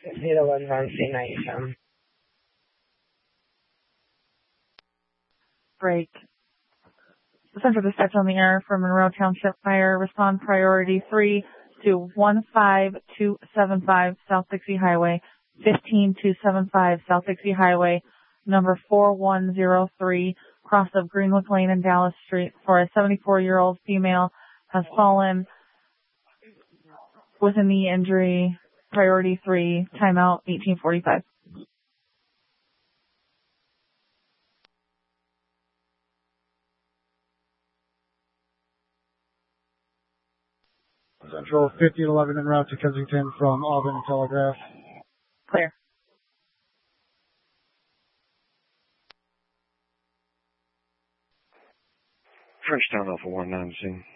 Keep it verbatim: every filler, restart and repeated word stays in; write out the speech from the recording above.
zero one one C ninety-seven. Break. Center dispatch on the air for Monroe Township Fire. Respond priority three to one five two seven five South Dixie Highway, fifteen two seven five South Dixie Highway, number four one zero three, cross of Greenwood Lane and Dallas Street, for a seventy-four-year-old female has fallen with a knee injury. Priority three, timeout eighteen forty-five. Central fifty eleven en route to Kensington from Auburn Telegraph. Clear. Frenchtown Alpha one nine scene.